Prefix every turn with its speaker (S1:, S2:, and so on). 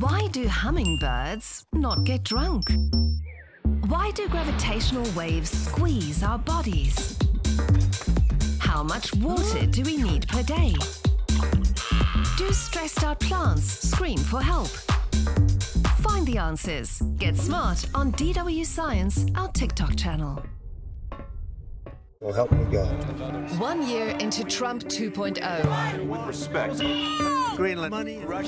S1: Why do hummingbirds not get drunk? Why do gravitational waves squeeze our bodies? How much water do we need per day? Do stressed out plants scream for help? Find the answers. Get smart on DW Science, our TikTok channel.
S2: So help me God.
S1: 1 year into Trump 2.0.
S3: With respect.
S2: Greenland. Money. Russia.